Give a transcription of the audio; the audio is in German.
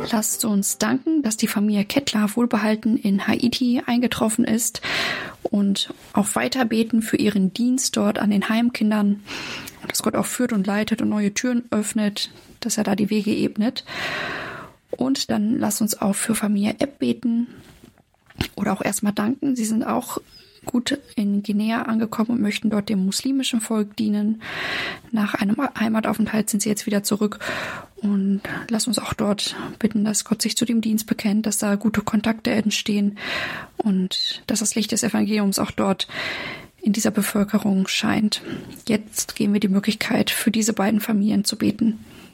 lasst uns danken, dass die Familie Kettler wohlbehalten in Haiti eingetroffen ist und auch weiter beten für ihren Dienst dort an den Heimkindern, dass Gott auch führt und leitet und neue Türen öffnet, dass er da die Wege ebnet. Und dann lasst uns auch für Familie Epp beten oder auch erstmal danken. Sie sind auch gut in Guinea angekommen und möchten dort dem muslimischen Volk dienen. Nach einem Heimataufenthalt sind sie jetzt wieder zurück und lasst uns auch dort bitten, dass Gott sich zu dem Dienst bekennt, dass da gute Kontakte entstehen und dass das Licht des Evangeliums auch dort in dieser Bevölkerung scheint. Jetzt geben wir die Möglichkeit, für diese beiden Familien zu beten.